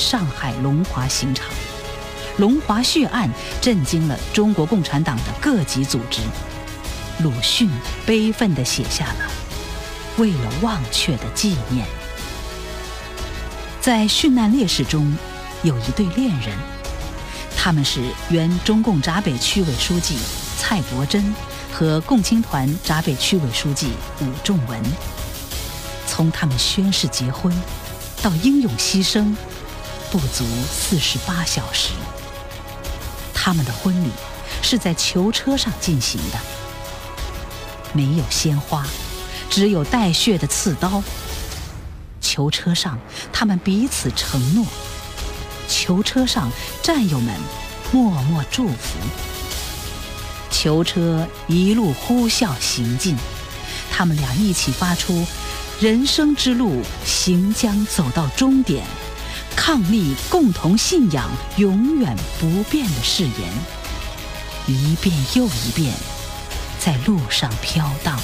上海龙华刑场。龙华血案震惊了中国共产党的各级组织。鲁迅悲愤地写下了为了忘却的纪念。在殉难烈士中有一对恋人，他们是原中共闸北区委书记蔡伯珍和共青团闸北区委书记伍仲文。从他们宣誓结婚到英勇牺牲，不足48小时。他们的婚礼是在囚车上进行的，没有鲜花，只有带血的刺刀。囚车上他们彼此承诺，囚车上战友们默默祝福。囚车一路呼啸行进，他们俩一起发出人生之路行将走到终点，抗力共同信仰永远不变的誓言，一遍又一遍在路上飘荡。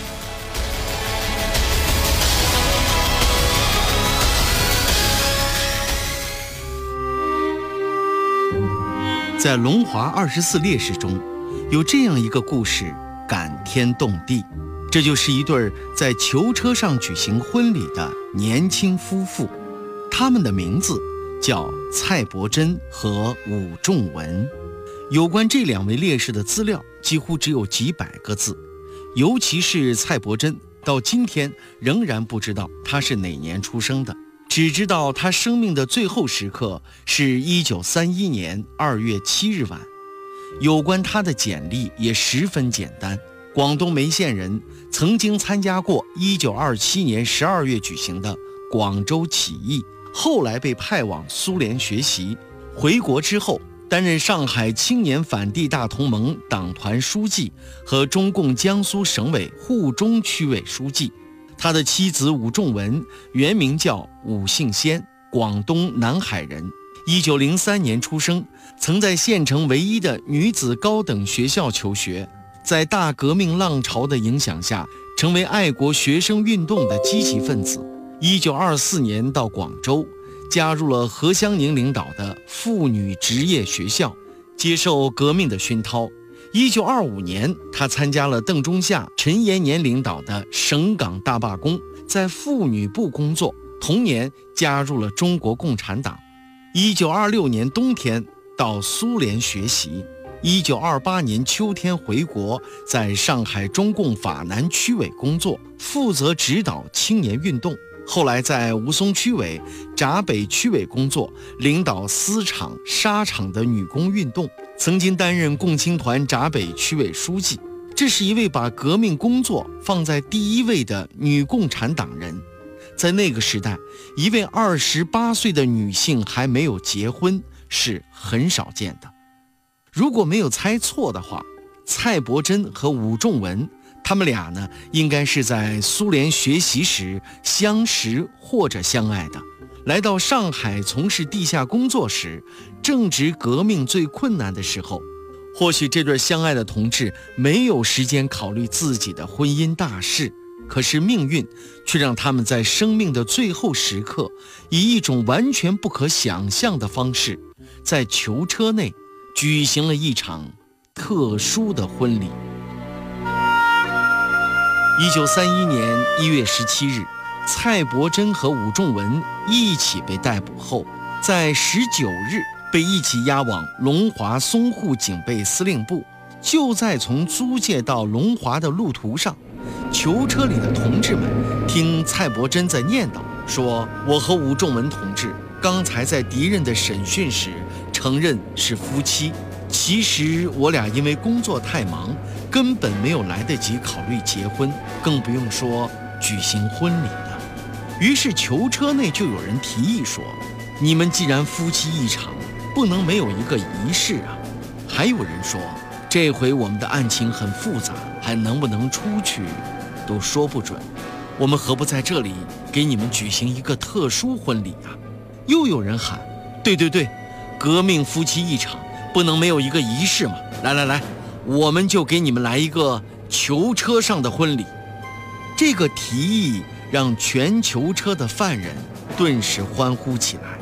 在龙华24烈士中，有这样一个故事，感天动地。这就是一对在囚车上举行婚礼的年轻夫妇，他们的名字叫蔡伯珍和伍仲文。有关这两位烈士的资料几乎只有几百个字，尤其是蔡伯珍，到今天仍然不知道他是哪年出生的，只知道他生命的最后时刻是1931年2月7日晚。有关他的简历也十分简单，广东梅县人，曾经参加过1927年12月举行的广州起义，后来被派往苏联学习，回国之后担任上海青年反帝大同盟党团书记和中共江苏省委沪中区委书记。他的妻子伍仲文原名叫伍杏仙，广东南海人，1903年出生，曾在县城唯一的女子高等学校求学，在大革命浪潮的影响下，成为爱国学生运动的积极分子。1924年到广州，加入了何香凝领导的妇女职业学校，接受革命的熏陶。1925年，他参加了邓中夏、陈延年领导的省港大罢工，在妇女部工作。同年加入了中国共产党。1926年冬天到苏联学习，1928年秋天回国，在上海中共法南区委工作，负责指导青年运动。后来在吴淞区委、闸北区委工作，领导丝厂、纱厂的女工运动，曾经担任共青团闸北区委书记。这是一位把革命工作放在第一位的女共产党人。在那个时代，一位28岁的女性还没有结婚是很少见的。如果没有猜错的话，蔡伯珍和伍仲文他们俩呢，应该是在苏联学习时相识或者相爱的。来到上海从事地下工作时，正值革命最困难的时候，或许这对相爱的同志没有时间考虑自己的婚姻大事，可是命运却让他们在生命的最后时刻，以一种完全不可想象的方式，在囚车内举行了一场特殊的婚礼。1931年1月17日，蔡伯珍和伍仲文一起被逮捕后，在19日被一起押往龙华淞沪警备司令部。就在从租界到龙华的路途上，囚车里的同志们听蔡伯珍在念叨说，我和伍仲文同志刚才在敌人的审讯时承认是夫妻，其实我俩因为工作太忙，根本没有来得及考虑结婚，更不用说举行婚礼了。于是囚车内就有人提议说，你们既然夫妻一场，不能没有一个仪式啊。还有人说，这回我们的案情很复杂，还能不能出去都说不准，我们何不在这里给你们举行一个特殊婚礼啊？又有人喊，对对对，革命夫妻一场，不能没有一个仪式嘛！来，我们就给你们来一个囚车上的婚礼。这个提议让全囚车的犯人顿时欢呼起来。